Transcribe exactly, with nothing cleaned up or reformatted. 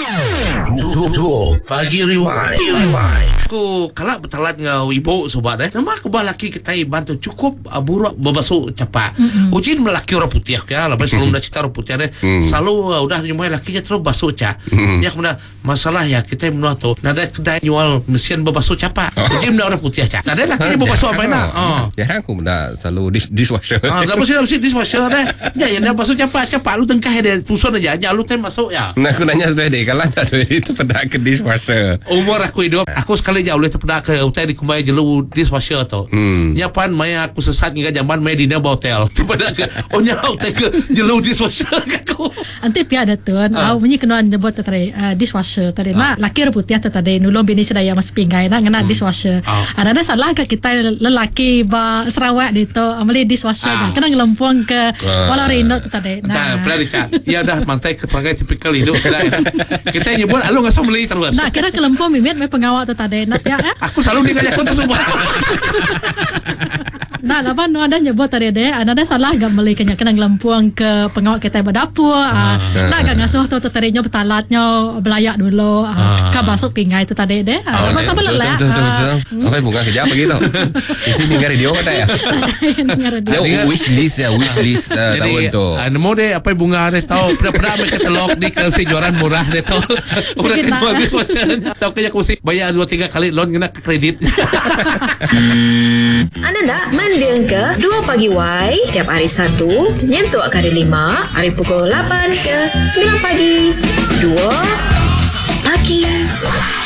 Pagi Rewind. Aku kalak bertalat ngau ibu sobat eh. Nama aku laki kita bantu cukup uh, buruk berbasuh cepat. Mm-hmm. Ujin melaki orang putih ya. Lepas selalu dah cerita orang putih deh. Mm. Selalu uh, udah nyumai lakinya terus basuh cak. Mm. Ya kemudian masalah ya kita menua tu. Nada kedai jual mesin berbasuh cepat. Oh. Ujin menua orang putih cak. Nada lakinya berbasuh apa nak? Oh. Ya aku mendak selalu dish, dishwasher. Ah, dah mesti mesti dishwasher deh. Ya yang dah basuh cepat cepat lu tengkah dia pusun aja. Ya lu tem masuk ya. Nah aku nanya sudah deh kalau ada itu pada ke dishwasher. Umur aku hidup, aku sekali jauh boleh terpedak ke hotel di kumai jelu dishwasher tu. Hmm. Nyapan maya aku sesat hingga zaman maya di naba hotel. Terpedak ke, oh nyala hotel ke jelu dishwasher aku. Anti pihak ada tuan, aku punya kenuan jebot tadi dishwasher tadi. Nah, laki putih tadi nulung bini sedaya mas pinggai nak ngena dishwasher. Ada salah ke kita lelaki ba Sarawak di tu amali dishwasher kan, kena ngelempung ke walau rino tadi. Nah, pernah dicat. Ya dah mantai keterangan tipikal hidup. Kita nyebut alu ngasih beli terus. Nah, kira kelempung mimit me pengawal tu tadi. Nak ya. Aku selalu dikajak kontak semua. Nah, lapan nu ada nyebut tadi deh, ada salah gak beli kena kena ngelempuang ke pengawal kita berdapur. Ah, nah gak ngasuh tu tu tadinya betalatnya belayak dulu. Ah, ke basuk pinggai tu tadi deh. Ah, masa belelak. Betul betul betul. Apa bunga kerja apa gitu? Isi dengar radio kata ya. Dengar radio. Dia wish list ya, wish list tahun tu. Nemu deh apa bunga deh tahu pernah-pernah mereka telok di ke jualan murah deh tahu. Udah kedua dishwasher. Tahu kayak aku mesti bayar dua tiga kali loan kena ke kredit. Anda nak mendiang ke dua pagi Y tiap hari Sabtu nyentuh hari lima hari pukul lapan ke sembilan pagi dua pagi.